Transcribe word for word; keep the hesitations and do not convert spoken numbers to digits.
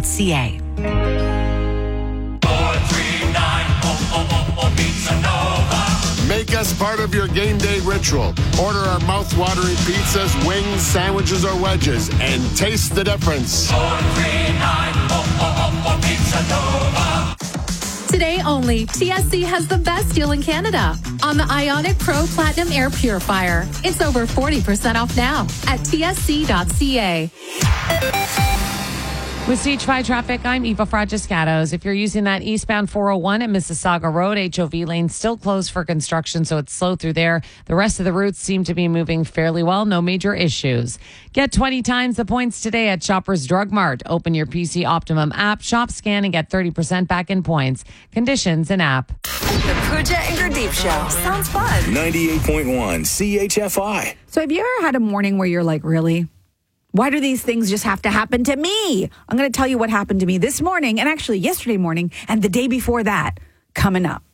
dot c a. Make us part of your game day ritual. Order our mouth-watering pizzas, wings, sandwiches, or wedges, and taste the difference. Today only, T S C has the best deal in Canada on the Ionic Pro Platinum Air Purifier. It's over forty percent off now at t s c dot c a. With C H five traffic, I'm Eva Fragiscatos. If you're using that eastbound four oh one at Mississauga Road, H O V lane still closed for construction, so it's slow through there. The rest of the routes seem to be moving fairly well. No major issues. Get twenty times the points today at Shoppers Drug Mart. Open your P C Optimum app, shop, scan, and get thirty percent back in points. Conditions and app. The Pooja and Gurdeep Show. Sounds fun. ninety-eight point one C H F I. So have you ever had a morning where you're like, really? Why do these things just have to happen to me? I'm going to tell you what happened to me this morning and actually yesterday morning and the day before that coming up.